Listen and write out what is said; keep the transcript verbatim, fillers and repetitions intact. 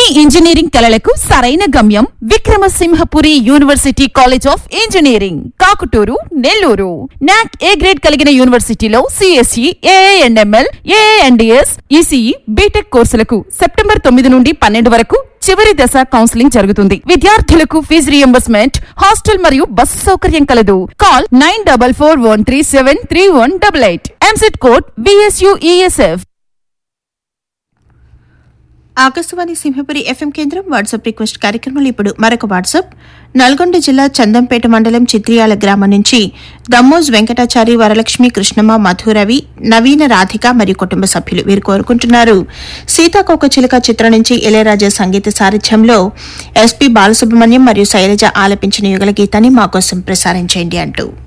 మీ engineering కలలకు సరైన గమ్యం Vikrama Simhapuri university college of engineering, Kakuturu, Nellore. నాక్ ఏ గ్రేడ్ కలిగిన యూనివర్సిటీలో సిఎస్ఈ, ఏఎన్ఎంఎల్, ఏఎన్డిఎస్, ఈసీఈ, బీటెక్ కోర్సులకు సెప్టెంబర్ తొమ్మిది నుండి పన్నెండు వరకు చివరి దశ కౌన్సిలింగ్ జరుగుతుంది. విద్యార్థులకు ఫీజు రియంబర్స్మెంట్, హాస్టల్ మరియు బస్సు సౌకర్యం కలదు. Call nine double four one three seven three one double eight. EAMCET code BSUESF. Akashvani Simhapuri FM కేంద్రం వాట్సాప్ రిక్వెస్ట్ కార్యక్రమాలు. ఇప్పుడు మరొక వాట్సాప్. నల్గొండ జిల్లా చందంపేట మండలం చిత్రియాల గ్రామం నుంచి దమ్మోజ్ వెంకటాచారి, వరలక్ష్మి, కృష్ణమ్మ, మధురవి, నవీన, రాధిక మరియు కుటుంబ సభ్యులు వీరు కోరుకుంటున్నారు సీతాకోక చిలుక చిత్రం నుంచి ఇళయరాజా సంగీత సారథ్యంలో ఎస్పీ బాలసుబ్రహ్మణ్యం మరియు శైలజ ఆలపించిన యుగల గీతాన్ని మా కోసం ప్రసారం చేయండి అంటూ.